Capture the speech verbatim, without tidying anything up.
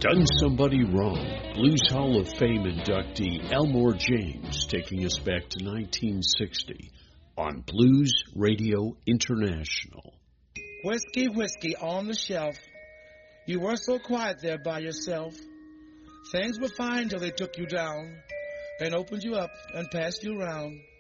Done Somebody Wrong. Blues Hall of Fame inductee Elmore James taking us back to nineteen sixty on Blues Radio International. Whiskey, whiskey on the shelf. You were so quiet there by yourself. Things were fine till they took you down and opened you up and passed you around.